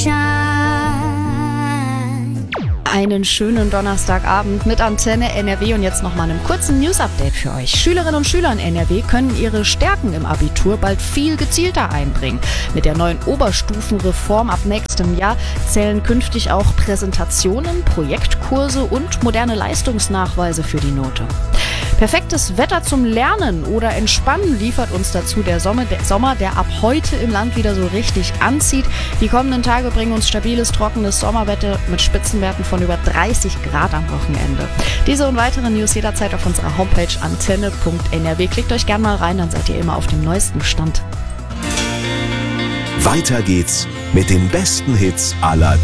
Einen schönen Donnerstagabend mit Antenne NRW und jetzt nochmal einem kurzen News-Update für euch. Schülerinnen und Schüler in NRW können ihre Stärken im Abitur bald viel gezielter einbringen. Mit der neuen Oberstufenreform ab nächstem Jahr zählen künftig auch Präsentationen, Projektkurse und moderne Leistungsnachweise für die Note. Perfektes Wetter zum Lernen oder Entspannen liefert uns dazu der Sommer, der ab heute im Land wieder so richtig anzieht. Die kommenden Tage bringen uns stabiles, trockenes Sommerwetter mit Spitzenwerten von über 30 Grad am Wochenende. Diese und weitere News jederzeit auf unserer Homepage antenne.nrw. Klickt euch gerne mal rein, dann seid ihr immer auf dem neuesten Stand. Weiter geht's mit den besten Hits aller